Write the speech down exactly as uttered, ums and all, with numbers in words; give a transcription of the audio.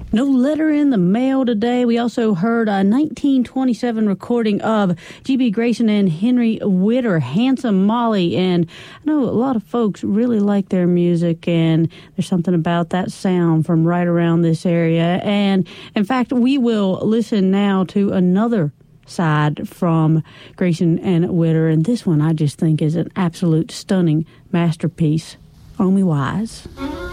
No Letter in the Mail today. We also heard a nineteen twenty-seven recording of G B Grayson and Henry Witter, Handsome Molly. And I know a lot of folks really like their music, and there's something about that sound from right around this area. And in fact, we will listen now to another side from Grayson and Witter. And this one I just think is an absolute stunning masterpiece. Omi Wise.